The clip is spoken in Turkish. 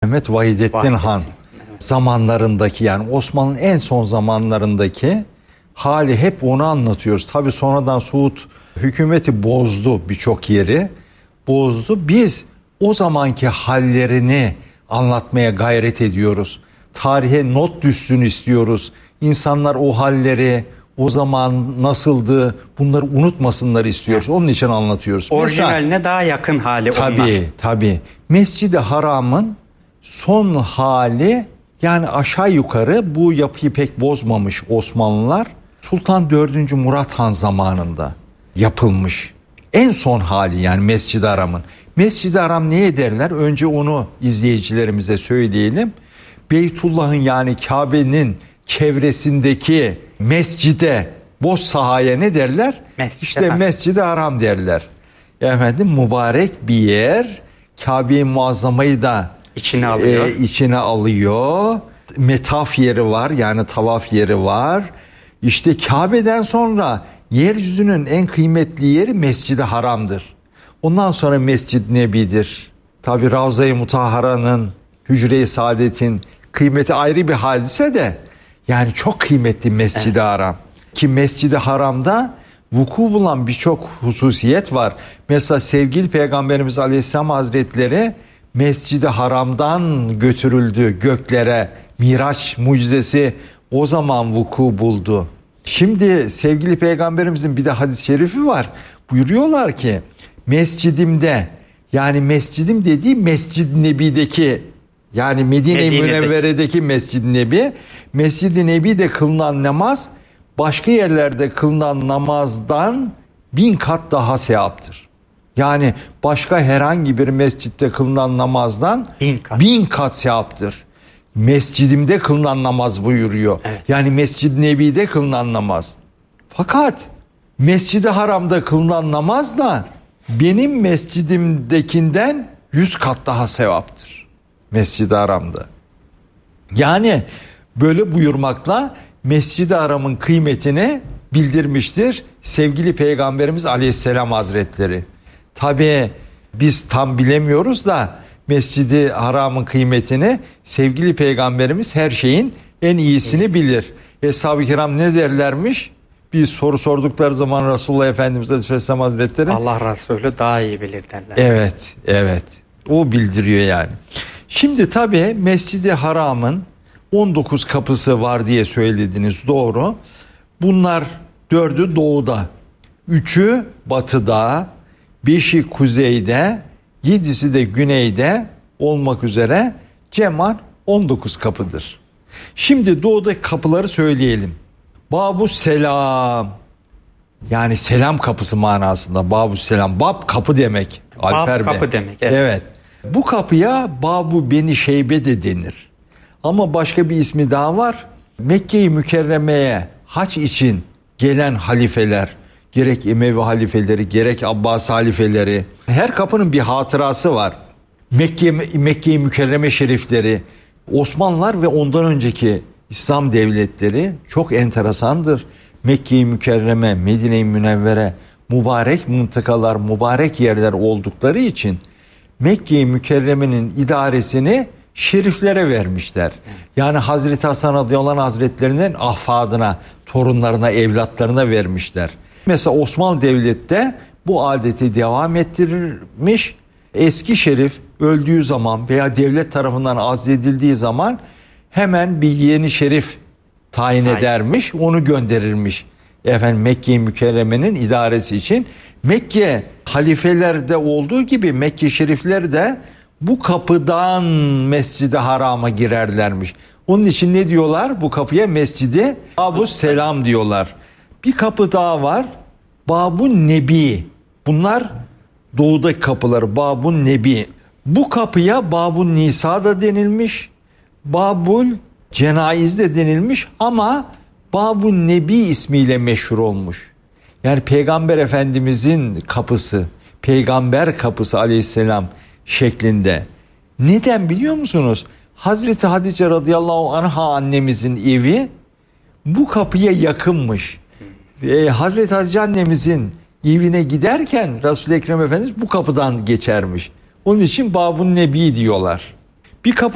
Mehmet Vahidettin Han zamanlarındaki, yani Osmanlı'nın en son zamanlarındaki hali, hep onu anlatıyoruz. Tabii sonradan Suud hükümeti bozdu, birçok yeri bozdu. Biz o zamanki hallerini anlatmaya gayret ediyoruz. Tarihe not düşsün istiyoruz. İnsanlar o halleri, o zaman nasıldı, bunları unutmasınlar istiyoruz. Onun için anlatıyoruz. Orijinaline mesela, daha yakın hali onlar. Tabii. Mescid-i Haram'ın son hali, yani aşağı yukarı bu yapıyı pek bozmamış Osmanlılar. Sultan 4. Murat Han zamanında yapılmış. En son hali yani Mescid-i Haram'ın. Mescid-i Haram neye derler? Önce onu izleyicilerimize söyleyelim. Beytullah'ın, yani Kabe'nin çevresindeki mescide, boş sahaya ne derler? İşte Mescid-i Haram derler. Efendim, mübarek bir yer. Kabe-i Muazzama'yı da içine alıyor. Metaf yeri var, yani tavaf yeri var. İşte Kabe'den sonra yeryüzünün en kıymetli yeri Mescid-i Haram'dır. Ondan sonra Mescid-i Nebi'dir. Tabi Ravza-i Mutahhara'nın, Hücre-i Saadet'in kıymeti ayrı bir hadise de, yani çok kıymetli Mescid-i Haram. Ki Mescid-i Haram'da vuku bulan birçok hususiyet var. Mesela sevgili Peygamberimiz Aleyhisselam Hazretleri Mescid-i Haram'dan götürüldü göklere. Miraç mucizesi o zaman vuku buldu. Şimdi sevgili Peygamberimizin bir de hadis-i şerifi var. Buyuruyorlar ki mescidimde, yani mescidim dediği Mescid-i Nebi'deki, yani Medine-i Münevvere'deki Mescid-i Nebi. Mescid-i Nebi'de kılınan namaz başka yerlerde kılınan namazdan 1000 kat daha sevaptır. Yani başka herhangi bir mescitte kılınan namazdan 1000 kat sevaptır. Mescidimde kılınan namaz buyuruyor. Evet. Yani Mescid-i Nebi'de kılınan namaz. Fakat Mescid-i Haram'da kılınan namaz da benim mescidimdekinden 100 kat daha sevaptır. Mescid-i Haram'da. Yani böyle buyurmakla Mescid-i Haram'ın kıymetini bildirmiştir sevgili Peygamberimiz Aleyhisselam Hazretleri. Tabii biz tam bilemiyoruz da Mescid-i Haram'ın kıymetini sevgili Peygamberimiz her şeyin en iyisini bilir. Eshab-ı kiram ne derlermiş? Bir soru sordukları zaman Resulullah Efendimiz Aleyhisselam Hazretleri, Allah Resulü daha iyi bilir derler. Evet. O bildiriyor yani. Şimdi tabii Mescid-i Haram'ın 19 kapısı var diye söylediniz, doğru. Bunlar 4'ü doğuda, 3'ü batıda, 5'i kuzeyde, 7'si de güneyde olmak üzere cemal 19 kapıdır. Şimdi doğudaki kapıları söyleyelim. Babus Selam, yani selam kapısı manasında. Babus Selam, bab kapı demek. Bab kapı demek. Evet. Bu kapıya Babu Beni Şeybe de denir. Ama başka bir ismi daha var. Mekke-i Mükerreme'ye hac için gelen halifeler, gerek Emevi halifeleri, gerek Abbas halifeleri, her kapının bir hatırası var. Mekke-i Mükerreme şerifleri, Osmanlılar ve ondan önceki İslam devletleri çok enteresandır. Mekke-i Mükerreme, Medine-i Münevvere mübarek mıntıkalar, mübarek yerler oldukları için Mekke-i Mükerreme'nin idaresini şeriflere vermişler. Yani Hazreti Hasan radıyallahu anh hazretlerinin ahfadına, torunlarına, evlatlarına vermişler. Mesela Osmanlı Devleti de bu adeti devam ettirilmiş. Eski şerif öldüğü zaman veya devlet tarafından azledildiği zaman hemen bir yeni şerif tayin edermiş, onu gönderirmiş. Mekke-i Mükerreme'nin idaresi için. Mekke halifelerde olduğu gibi Mekke şerifler de bu kapıdan Mescid-i Haram'a girerlermiş. Onun için ne diyorlar? Bu kapıya Mescid-i Babus Selam diyorlar. Bir kapı daha var. Babun Nebi. Bunlar doğudaki kapıları. Babun Nebi. Bu kapıya Babun Nisa da denilmiş. Babul Cenayiz de denilmiş ama Babun Nebi ismiyle meşhur olmuş. Yani Peygamber Efendimizin kapısı, Peygamber kapısı Aleyhisselam şeklinde. Neden biliyor musunuz? Hazreti Hatice radıyallahu anha annemizin evi bu kapıya yakınmış. Hazreti Hatice annemizin evine giderken Resul-i Ekrem Efendimiz bu kapıdan geçermiş. Onun için Babun Nebi diyorlar. Bir kapı